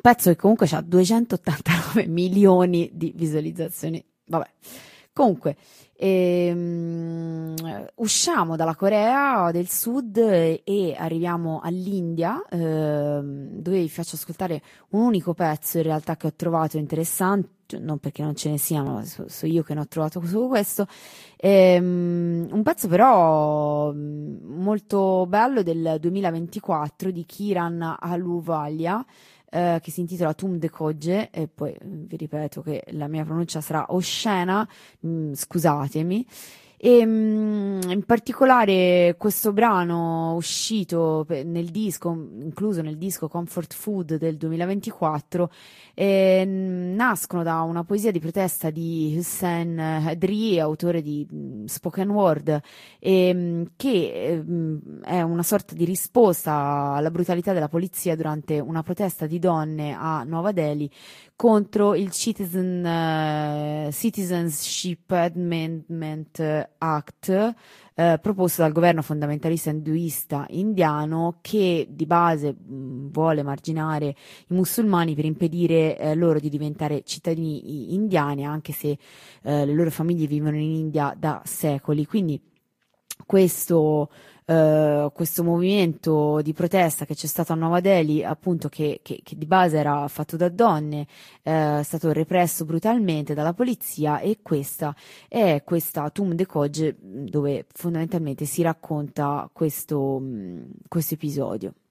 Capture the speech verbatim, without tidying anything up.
pezzo che comunque ha duecentottantanove milioni di visualizzazioni. Vabbè, comunque ehm, usciamo dalla Corea del Sud e, e arriviamo all'India, ehm, dove vi faccio ascoltare un unico pezzo in realtà che ho trovato interessante, non perché non ce ne siano, so, so io che ne ho trovato solo questo. Ehm, un pezzo però molto bello del duemilaventiquattro di Kiran Ahluwalia, eh, che si intitola Tum Decoge, e poi vi ripeto che la mia pronuncia sarà oscena, mh, scusatemi. E mh, in particolare questo brano uscito pe- nel disco, incluso nel disco Comfort Food del duemilaventiquattro, eh, n- nascono da una poesia di protesta di Hussein Hadri, autore di mh, spoken word, e, mh, che mh, è una sorta di risposta alla brutalità della polizia durante una protesta di donne a Nuova Delhi contro il Citizen, eh, Citizenship Amendment Act, eh, proposto dal governo fondamentalista induista indiano, che di base mh, vuole emarginare i musulmani per impedire eh, loro di diventare cittadini i- indiani, anche se eh, le loro famiglie vivono in India da secoli. Quindi questo, eh, questo movimento di protesta che c'è stato a Nuova Delhi, appunto, che, che- che di base era fatto da donne, eh, è stato represso brutalmente dalla polizia, e questa è questa Tum Decoge, dove fondamentalmente si racconta questo, mh, questo episodio.